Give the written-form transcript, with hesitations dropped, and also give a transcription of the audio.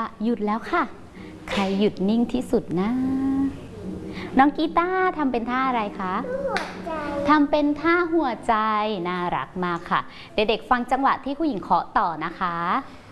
หยุดแล้วค่ะใครหยุดนิ่งที่สุดนะน้องกีตาร์ทำเป็นท่าอะไรคะทำเป็นท่าหัวใจน่ารักมากค่ะเด็กๆฟังจังหวะที่ผู้หญิงเคาะต่อนะคะ